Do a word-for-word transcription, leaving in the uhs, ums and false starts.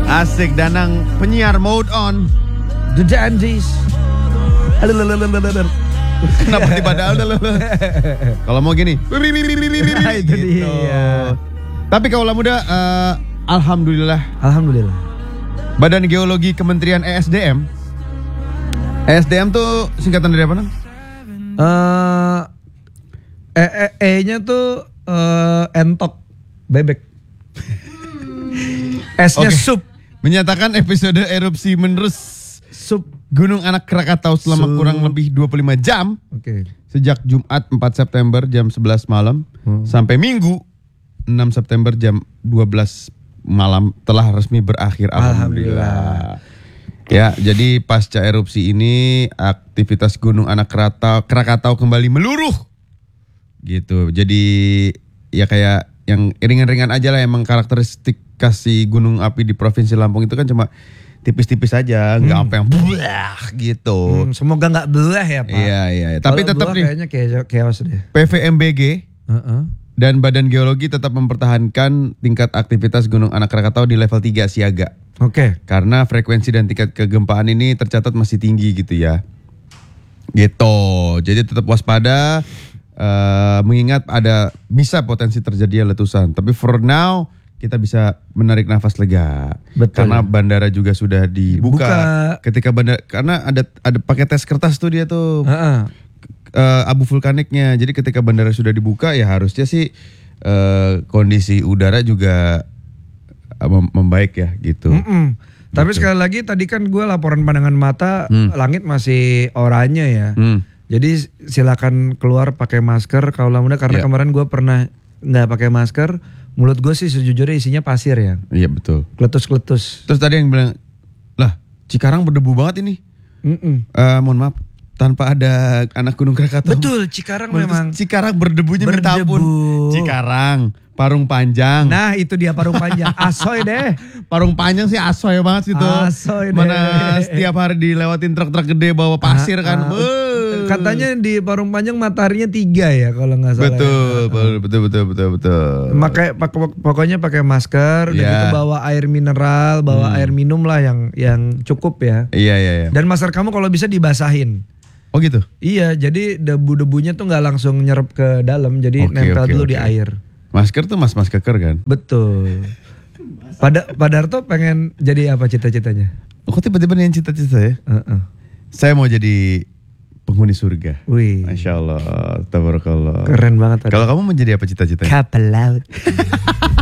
Asik, Danang penyiar mode on. The Dandies. Kenapa tiba-tiba kalau mau gini. Nah, itu gitu. dia. Tapi kaulah muda, uh, alhamdulillah. Alhamdulillah. Badan Geologi Kementerian E S D M. E S D M tuh singkatan dari apa, Nang? Eh, e, e, E-nya tuh uh, entok bebek. S-nya Oke. sup. Menyatakan episode erupsi menerus Sup. Gunung Anak Krakatau selama Sup. kurang lebih dua puluh lima jam. Oke. Sejak Jumat empat September jam sebelas malam Hmm. sampai Minggu enam September jam dua belas malam telah resmi berakhir. Alhamdulillah. Ya, jadi pasca erupsi ini aktivitas Gunung Anak Krakatau, Krakatau kembali meluruh. Gitu. Jadi ya kayak yang ringan-ringan aja lah, emang karakteristik kasih gunung api di Provinsi Lampung itu kan cuma tipis-tipis aja, nggak Hmm. apa yang buah gitu. Hmm, semoga nggak belah ya Pak. Iya iya. iya. Tapi Kalau tetap belah nih kayaknya kayak chaos deh. P V M B G Heeh. dan Badan Geologi tetap mempertahankan tingkat aktivitas Gunung Anak Krakatau di level tiga siaga. Oke. Karena frekuensi dan tingkat kegempaan ini tercatat masih tinggi gitu ya. Gitu. Jadi tetap waspada, uh, mengingat ada bisa potensi terjadi letusan. Tapi for now kita bisa menarik nafas lega. Betul. Karena bandara juga sudah dibuka. Dibuka. Ketika bandara, karena ada ada pakai tes kertas tuh dia tuh. Heeh. Uh, abu vulkaniknya. Jadi ketika bandara sudah dibuka ya harusnya sih uh, kondisi udara juga uh, mem- membaik ya gitu. Mm-mm. Tapi Betul. sekali lagi tadi kan gue laporan pandangan mata, Hmm. langit masih oranye ya. Hmm. Jadi silakan keluar pakai masker kalau muda, karena Ya. kemarin gue pernah nggak pakai masker, mulut gue sih sejujurnya isinya pasir ya, Iya betul. kletus-kletus. Terus tadi yang bilang, lah Cikarang berdebu banget ini. Mm-mm. Eh mohon maaf, tanpa ada anak Gunung Krakatau. Betul, Cikarang Terus memang. Cikarang berdebunya minta Berdebu. ampun. Cikarang, Parung Panjang. Nah itu dia parung panjang, asoy deh. Parung Panjang sih asoy banget situ. Asoy deh. Mana setiap hari dilewatin truk-truk gede bawa pasir kan. Ah, ah. Beuh. Katanya di parung panjang mataharinya tiga ya kalau nggak salah. betul, ya. betul, betul, betul, betul, betul. Pakai pak- pokoknya pakai masker, dan Iya. itu bawa air mineral, bawa air minum lah yang yang cukup ya. Iya, iya, iya. Dan masker kamu kalau bisa dibasahin. Oh gitu. Iya, jadi debu-debunya tuh nggak langsung nyerap ke dalam, jadi Oke, nempel oke, dulu oke. di air. Masker tuh mas-mas keker kan? Betul. Pada Padarto pengen jadi apa cita-citanya? Oh, kok tiba-tiba nih cita-cita ya? Heeh. Saya mau jadi penghuni surga. Wih, Masya Allah, tabarakallah. keren banget. Kalau kamu menjadi apa cita-citanya? kapal laut.